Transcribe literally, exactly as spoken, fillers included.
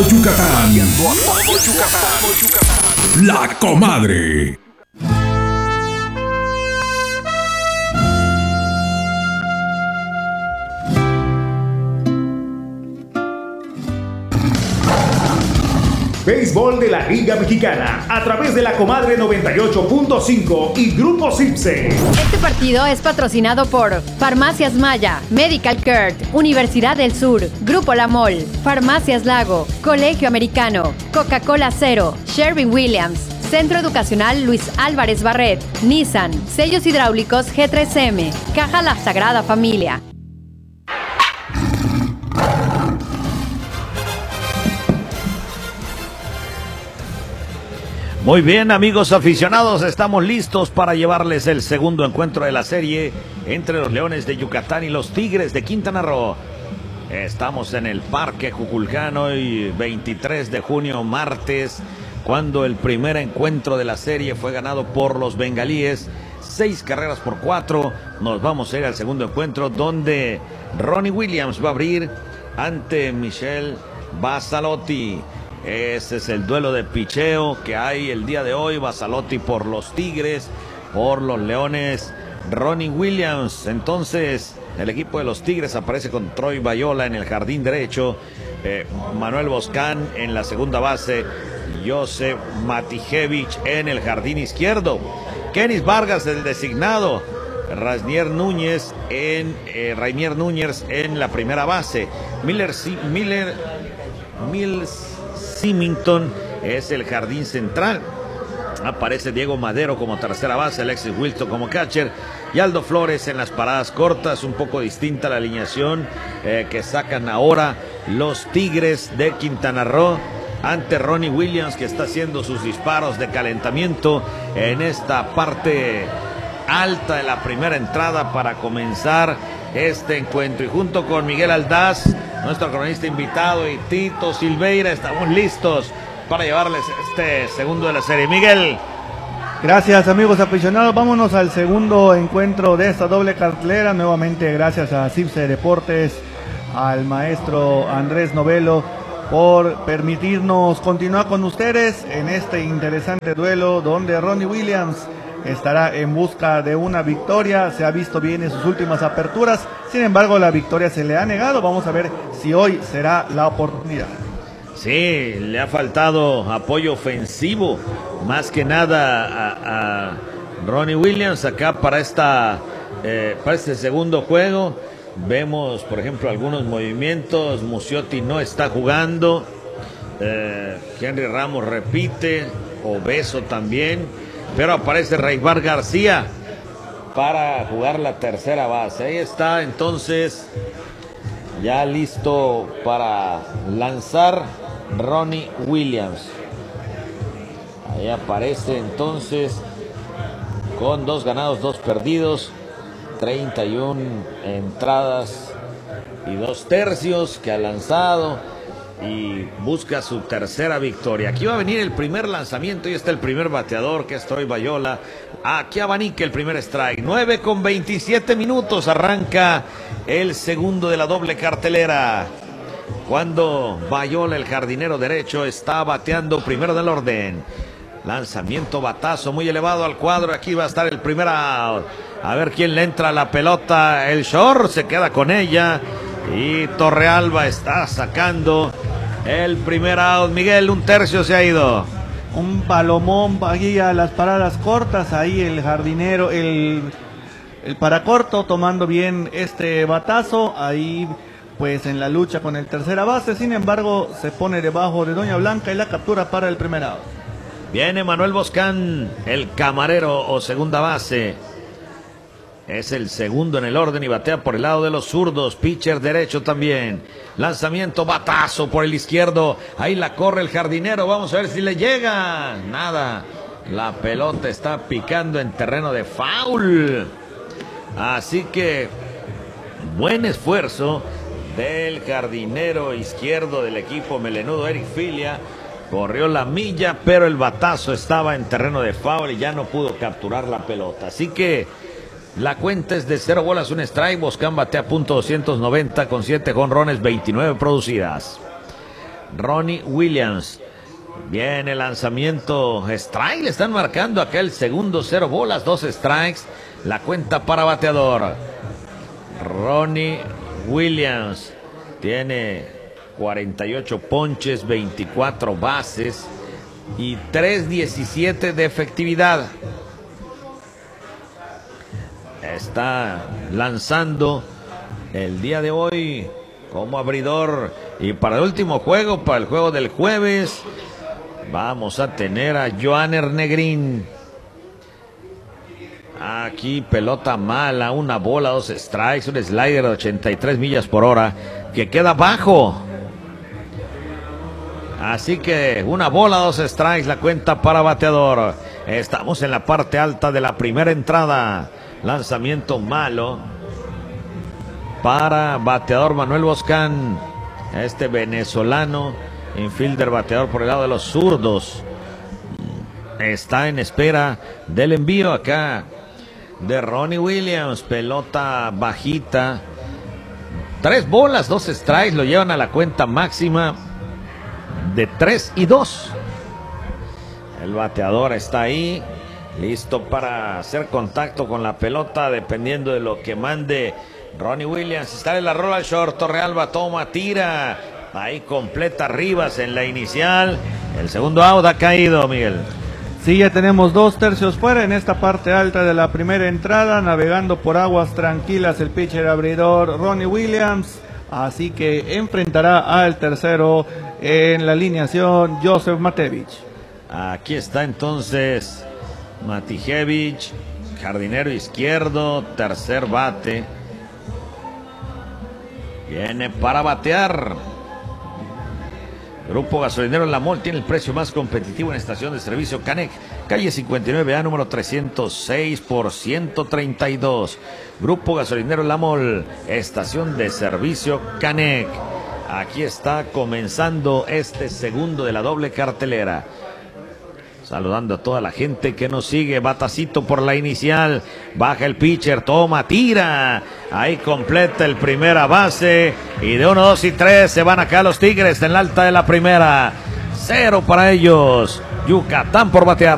Yucatán. Viendo a todo Yucatán. La Comadre. Béisbol de la Liga Mexicana a través de la Comadre noventa y ocho punto cinco y Grupo Cipse. Este partido es patrocinado por Farmacias Maya, Medical Kurt, Universidad del Sur, Grupo La Mol, Farmacias Lago, Colegio Americano, Coca-Cola Cero, Sherwin-Williams, Centro Educacional Luis Álvarez Barret, Nissan, Sellos Hidráulicos G tres M, Caja La Sagrada Familia. Muy bien, amigos aficionados, estamos listos para llevarles el segundo encuentro de la serie entre los Leones de Yucatán y los Tigres de Quintana Roo. Estamos en el Parque Kukulcán hoy, veintitrés de junio, martes, cuando el primer encuentro de la serie fue ganado por los bengalíes, seis carreras por cuatro. Nos vamos a ir al segundo encuentro, donde Ronnie Williams va a abrir ante Michel Bassalotti. Ese es el duelo de picheo que hay el día de hoy. Bassalotti por los Tigres, por los Leones, Ronnie Williams. Entonces, el equipo de los Tigres aparece con Troy Bayola en el jardín derecho, eh, Manuel Boscán en la segunda base, Josef Matijevich en el jardín izquierdo, Kenis Vargas el designado, Rainier Núñez en eh, Rainier Núñez en la primera base, Miller Miller Mills Symington es el jardín central. Aparece Diego Madero como tercera base, Alexis Wilson como catcher y Aldo Flores en las paradas cortas. Un poco distinta la alineación eh, que sacan ahora los Tigres de Quintana Roo ante Ronnie Williams, que está haciendo sus disparos de calentamiento en esta parte alta de la primera entrada para comenzar este encuentro. Y junto con Miguel Aldaz, nuestro cronista invitado, y Tito Silveira, estamos listos para llevarles este segundo de la serie. Miguel. Gracias, amigos aficionados. Vámonos al segundo encuentro de esta doble cartelera. Nuevamente gracias a Cipse Deportes, al maestro Andrés Novelo, por permitirnos continuar con ustedes en este interesante duelo donde Ronnie Williams estará en busca de una victoria. Se ha visto bien en sus últimas aperturas, sin embargo la victoria se le ha negado. Vamos a ver si hoy será la oportunidad. Sí, le ha faltado apoyo ofensivo, más que nada a, a Ronnie Williams acá para, esta, eh, para este segundo juego. Vemos, por ejemplo, algunos movimientos. Muciotti no está jugando, eh, Henry Ramos repite, Obeso también, pero aparece Raibar García para jugar la tercera base. Ahí está entonces ya listo para lanzar Ronnie Williams. Ahí aparece entonces con dos ganados, dos perdidos, treinta y una entradas y dos tercios que ha lanzado y busca su tercera victoria. Aquí va a venir el primer lanzamiento y está el primer bateador, que es Troy Bayola. Aquí abanica el primer strike. nueve con veintisiete minutos arranca el segundo de la doble cartelera, cuando Bayola, el jardinero derecho, está bateando primero del orden. Lanzamiento batazo muy elevado al cuadro. Aquí va a estar el primer out. A ver quién le entra a la pelota. El short se queda con ella y Torrealba está sacando el primer out. Miguel, un tercio se ha ido. Un palomón aquí a las paradas cortas. Ahí el jardinero, el, el paracorto tomando bien este batazo. Ahí pues en la lucha con el tercera base. Sin embargo se pone debajo de Doña Blanca y la captura para el primer out. Viene Manuel Boscán, el camarero o segunda base. Es el segundo en el orden y batea por el lado de los zurdos. Pitcher derecho también. Lanzamiento batazo por el izquierdo. Ahí la corre el jardinero. Vamos a ver si le llega. Nada. La pelota está picando en terreno de foul. Así que buen esfuerzo del jardinero izquierdo del equipo melenudo, Eric Filia. Corrió la milla, pero el batazo estaba en terreno de foul y ya no pudo capturar la pelota. Así que la cuenta es de cero bolas, un strike. Boscán batea punto doscientos noventa con siete jonrones, veintinueve producidas. Ronnie Williams. Viene el lanzamiento, strike, le están marcando acá el segundo, cero bolas, dos strikes, la cuenta para bateador. Ronnie Williams tiene cuarenta y ocho ponches, veinticuatro bases y tres diecisiete de efectividad. Está lanzando el día de hoy como abridor. Y para el último juego, para el juego del jueves, vamos a tener a Johanner Negrín. Aquí pelota mala, una bola, dos strikes, un slider de ochenta y tres millas por hora que queda bajo. Así que una bola, dos strikes, la cuenta para bateador. Estamos en la parte alta de la primera entrada. Lanzamiento malo para bateador Manuel Boscán. Este venezolano, infielder bateador por el lado de los zurdos, está en espera del envío acá de Ronnie Williams. Pelota bajita. Tres bolas, dos strikes, lo llevan a la cuenta máxima de tres y dos. El bateador está ahí, listo para hacer contacto con la pelota, dependiendo de lo que mande Ronnie Williams. Está en la rola al short, Torrealba toma, tira. Ahí completa Rivas en la inicial. El segundo out ha caído, Miguel. Sí, ya tenemos dos tercios fuera en esta parte alta de la primera entrada, navegando por aguas tranquilas el pitcher abridor Ronnie Williams, así que enfrentará al tercero en la alineación Joseph Matevich. Aquí está entonces Matijevich, jardinero izquierdo, tercer bate. Viene para batear. Grupo Gasolinero La Mol tiene el precio más competitivo en estación de servicio Canec, calle cincuenta y nueve A, número trescientos seis por ciento treinta y dos. Grupo Gasolinero La Mol, estación de servicio Canec. Aquí está comenzando este segundo de la doble cartelera. Saludando a toda la gente que nos sigue. Batacito por la inicial. Baja el pitcher. Toma, tira. Ahí completa el primera base. Y de uno, dos y tres se van acá los Tigres en la alta de la primera. Cero para ellos. Yucatán por batear.